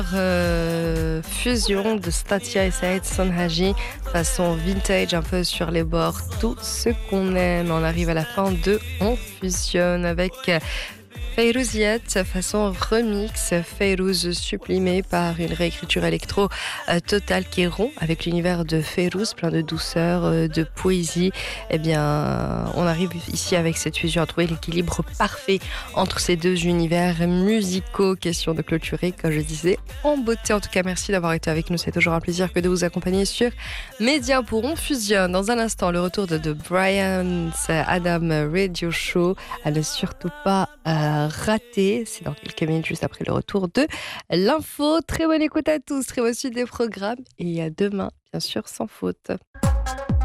Fusion de Statia et Saïd Sonhaji, façon vintage, un peu sur les bords, tout ce qu'on aime. On arrive à la fin de On fusionne avec Fayrouziat, façon remix, Fayrouz supprimé par une réécriture électro totale qui rompt avec l'univers de Fayrouz, plein de douceur, de poésie. Eh bien, on arrive ici avec cette fusion à trouver l'équilibre parfait entre ces deux univers musicaux. Question de clôturer, comme je disais, en beauté. En tout cas, merci d'avoir été avec nous. C'est toujours un plaisir que de vous accompagner sur Média pour On fusionne. Dans un instant, le retour de Brian's Adam Radio Show. À ne surtout pas rater. C'est dans quelques minutes, juste après le retour de l'info. Très bonne écoute à tous, très bonne suite des programmes et à demain, bien sûr, sans faute.